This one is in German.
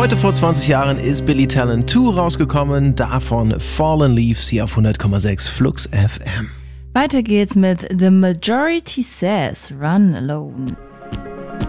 Heute vor 20 Jahren ist Billy Talent 2 rausgekommen, davon Fallen Leaves hier auf 100,6 Flux FM. Weiter geht's mit The Majority Says Run Alone.